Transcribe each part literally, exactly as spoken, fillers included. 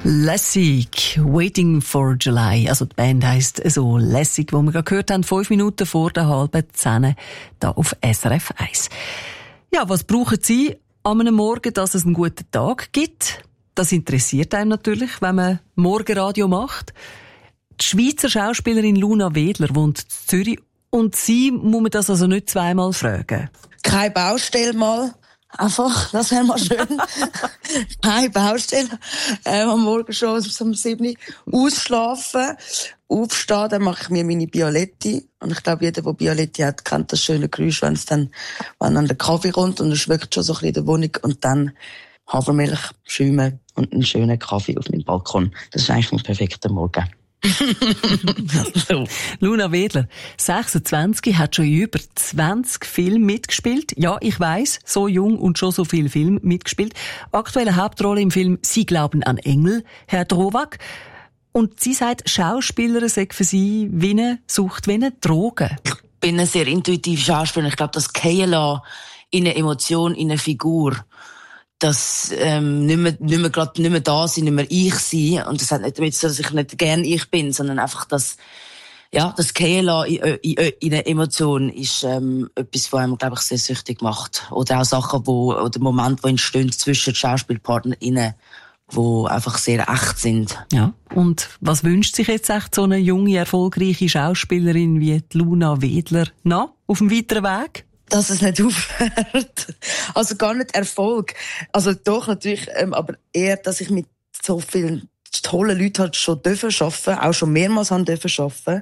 Lässig, Waiting for July. Also die Band heisst so Lässig, wo wir gerade gehört haben, fünf Minuten vor der halben Zehn, da auf S R F eins. Ja, was brauchen Sie an einem Morgen, dass es einen guten Tag gibt? Das interessiert einem natürlich, wenn man Morgenradio macht. Die Schweizer Schauspielerin Luna Wedler wohnt in Zürich und sie muss man das also nicht zweimal fragen. Keine Baustelle mal. Einfach, das wäre mal schön. Keine Baustelle. Ähm, am Morgen schon um sieben Uhr ausschlafen, aufstehen, dann mache ich mir meine Bialetti. Und ich glaube, jeder, der Bialetti hat, kennt das schöne Geräusch, wenn es dann, wenn dann der Kaffee kommt und es schmeckt schon so ein bisschen in der Wohnung. Und dann Hafermilch, Schäume und einen schönen Kaffee auf meinem Balkon. Das ist eigentlich mein perfekter Morgen. Luna Wedler, sechsundzwanzig, hat schon in über zwanzig Filmen mitgespielt. Ja, ich weiss, so jung und schon so viele Filme mitgespielt. Aktuelle Hauptrolle im Film «Sie glauben an Engel», Herr Drowak. Und sie sagt, Schauspieler sei für sie wie eine Sucht, wie eine Droge. Ich bin ein sehr intuitiver Schauspieler. Ich glaube, das Fallen lassen in eine Emotion, in eine Figur, dass ähm, nicht mehr, nicht mehr grad, nicht mehr da sein, nicht mehr ich sein. Und das hat nicht damit zu tun, dass ich nicht gern ich bin, sondern einfach, dass, ja, das Fallen in, in, in eine Emotion ist, ähm, etwas, was einem, glaube ich, sehr süchtig macht. Oder auch Sachen, wo, oder Momente, die entstehen zwischen SchauspielpartnerInnen, die einfach sehr echt sind. Ja. Und was wünscht sich jetzt echt so eine junge, erfolgreiche Schauspielerin wie die Luna Wedler noch auf dem weiteren Weg? Dass es nicht aufhört. Also gar nicht Erfolg. Also doch natürlich, ähm, aber eher, dass ich mit so vielen tollen Leuten halt schon dürfen arbeiten, auch schon mehrmals haben dürfen arbeiten.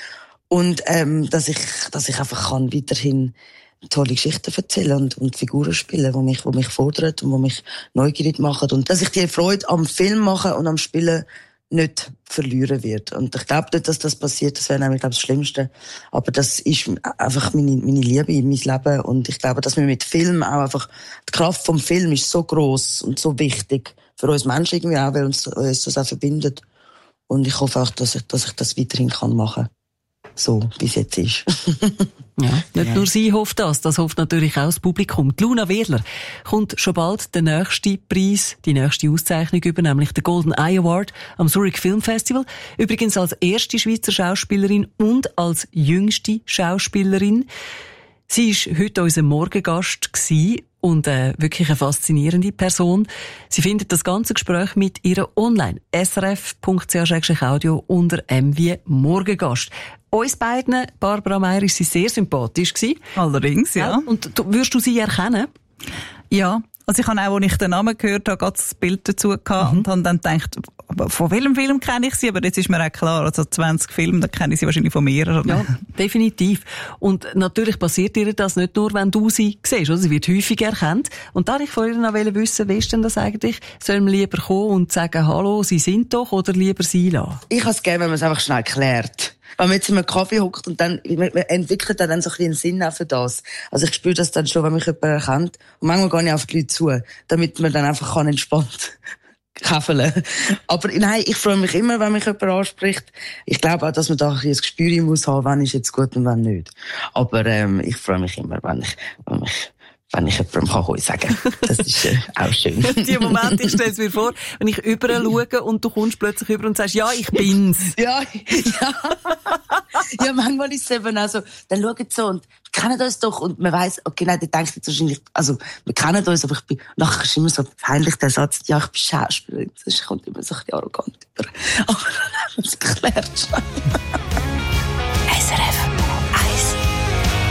Und ähm, dass ich, dass ich einfach kann weiterhin tolle Geschichten erzählen und, und Figuren spielen, die mich, die mich fordern und die mich neugierig machen. Und dass ich die Freude am Film machen und am Spielen nicht verlieren wird. Und ich glaube nicht, dass das passiert. Das wäre nämlich, glaube ich, das Schlimmste. Aber das ist einfach meine, meine Liebe in mein Leben. Und ich glaube, dass wir mit Film auch einfach, die Kraft vom Film ist so gross und so wichtig für uns Menschen irgendwie auch, weil uns, uns das auch verbindet. Und ich hoffe auch, dass ich, dass ich das weiterhin kann machen. So, wie es jetzt ist. Ja, nicht nur sie hofft das, das hofft natürlich auch das Publikum. Die Luna Wedler kommt schon bald der nächste Preis, die nächste Auszeichnung über, nämlich den Golden Eye Award am Zurich Film Festival. Übrigens als erste Schweizer Schauspielerin und als jüngste Schauspielerin. Sie war heute unser Morgengast gewesen und äh, wirklich eine faszinierende Person. Sie findet das ganze Gespräch mit ihrer online s r f punkt c h audio unter M wie Morgengast. Uns beiden, Barbara Meier, ist sie sehr sympathisch gewesen. Allerdings, ja. ja. Und du, würdest du sie erkennen? Ja. Also ich habe auch, als ich den Namen gehört habe, gerade das Bild dazu gehabt mhm. und habe dann gedacht, von welchem Film kenne ich sie? Aber jetzt ist mir auch klar, also zwanzig Filme, da kenne ich sie wahrscheinlich von mehreren. Ja, definitiv. Und natürlich passiert ihr das nicht nur, wenn du sie siehst, oder? Sie wird häufig erkannt. Und da wollte ich vorhin noch wissen, wie ist denn das eigentlich? Sollen wir lieber kommen und sagen, hallo, sie sind doch, oder lieber sie lassen? Ich habe es gerne, wenn man es einfach schnell klärt. Wenn man jetzt in einem Kaffee hockt und dann man entwickelt er dann so ein bisschen einen Sinn auch für das. Also ich spüre das dann schon, wenn mich jemand erkennt. Und manchmal gehe ich auf die Leute zu, damit man dann einfach kann entspannt käfeln. Aber nein, ich freue mich immer, wenn mich jemand anspricht. Ich glaube auch, dass man da ein bisschen ein Gespür muss haben, wann ist jetzt gut und wann nicht. Aber ähm, ich freue mich immer, wenn ich, wenn mich wenn ich jemandem Hoi sagen kann. Das ist äh, auch schön. Die Momente, ich stelle es mir vor, wenn ich überall schaue und du kommst plötzlich über und sagst, ja, ich bin's. Ja, ja. Ja, manchmal ist es eben auch so, dann schauen sie so und wir kennen uns doch und man weiss, okay, nein, die denkt jetzt wahrscheinlich, also, wir kennen uns, aber ich bin, nachher ist immer so peinlich der Satz, ja, ich bin Schauspielerin. Das kommt immer so ein bisschen arrogant über. Aber dann haben wir es geklärt.